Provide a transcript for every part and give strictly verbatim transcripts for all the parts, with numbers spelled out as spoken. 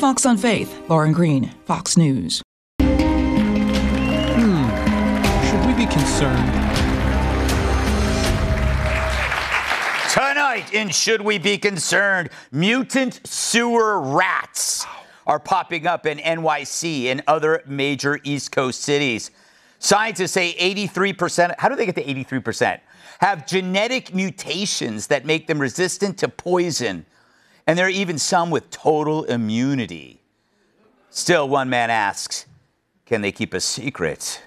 Fox on Faith, Lauren Green, Fox News. Hmm. Should we be concerned? Tonight in Should We Be Concerned, mutant sewer rats are popping up in N Y C and other major East Coast cities. Scientists say eighty-three percent, how do they get to eighty-three percent? Have genetic mutations that make them resistant to poison. And there are even some with total immunity. Still, one man asks, can they keep a secret?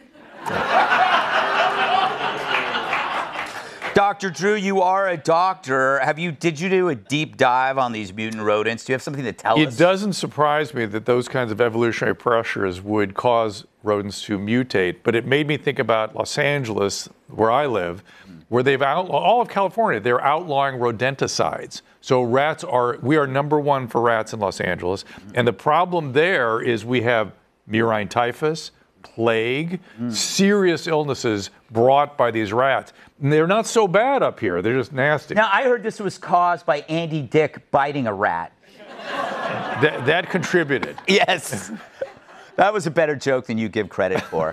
Doctor Drew, you are a doctor. Have you? Did you do a deep dive on these mutant rodents? Do you have something to tell It us? It doesn't surprise me that those kinds of evolutionary pressures would cause rodents to mutate, but it made me think about Los Angeles, where I live, where they've outlawed, all of California, they're outlawing rodenticides. So rats are, we are number one for rats in Los Angeles. And the problem there is we have murine typhus, plague, mm. serious illnesses brought by these rats. And they're not so bad up here. They're just nasty. Now, I heard this was caused by Andy Dick biting a rat. That, that contributed. Yes. That was a better joke than you give credit for.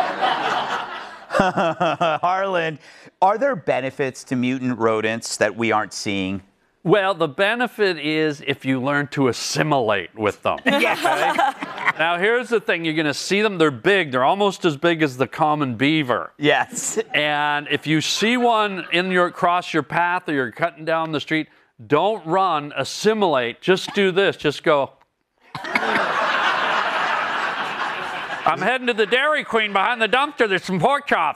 Harlan, are there benefits to mutant rodents that we aren't seeing? Well, the benefit is if you learn to assimilate with them. Yes. Okay? Now, here's the thing. You're going to see them. They're big. They're almost as big as the common beaver. Yes. And if you see one in your across your path or you're cutting down the street, don't run, assimilate. Just do this. Just go. I'm heading to the Dairy Queen behind the dumpster. There's some pork chops.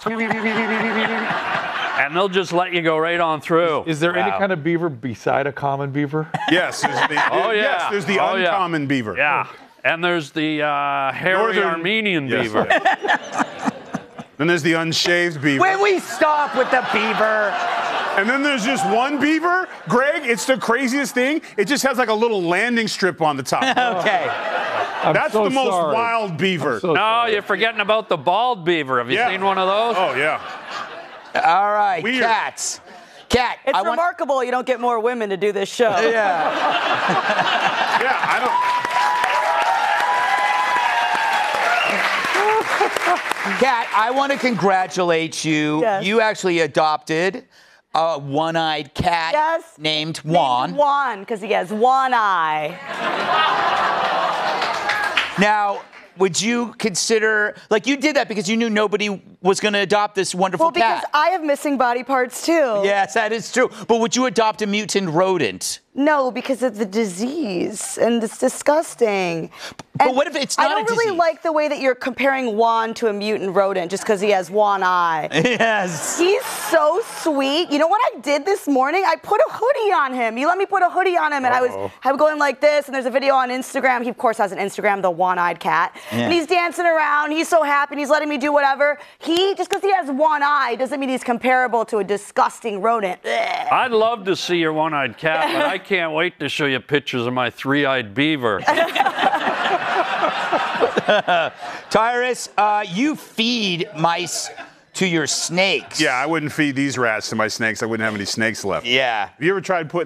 And they'll just let you go right on through. Is there wow. any kind of beaver beside a common beaver? Yes. There's the, oh, yeah. Yes, there's the oh, uncommon yeah. beaver. Yeah. And there's the uh, hairy Northern, Armenian yes. beaver. Then there's the unshaved beaver. When we stop with the beaver. And then there's just one beaver. Greg, it's the craziest thing. It just has like a little landing strip on the top. Okay. I'm That's so the most sorry. wild beaver. So no, sorry. you're forgetting about the bald beaver. Have you yeah. seen one of those? Oh, yeah. All right, Weird. cats. Cat, It's I want... remarkable you don't get more women to do this show. Yeah. Yeah, I don't... Cat, I want to congratulate you. Yes. You actually adopted a one-eyed cat yes. named Juan. Named Juan, because he has one eye. Now, would you consider, like you did that because you knew nobody was going to adopt this wonderful well, because cat? I have missing body parts too. Yes, that is true. But would you adopt a mutant rodent? No, because of the disease, and it's disgusting. But and what if it's not I don't a really disease? like the way that you're comparing Juan to a mutant rodent just because he has one eye. Yes. He's so sweet. You know what I did this morning? I put a hoodie on him. He let me put a hoodie on him, and Uh-oh. I was I was going like this, and there's a video on Instagram. He, of course, has an Instagram, the one-eyed cat. Yeah. And he's dancing around. He's so happy, and he's letting me do whatever. He, just because he has one eye doesn't mean he's comparable to a disgusting rodent. Ugh. I'd love to see your one-eyed cat, but I can't wait to show you pictures of my three-eyed beaver. Tyrus, uh, you feed mice to your snakes. Yeah, I wouldn't feed these rats to my snakes. I wouldn't have any snakes left. Yeah. Have you ever tried putting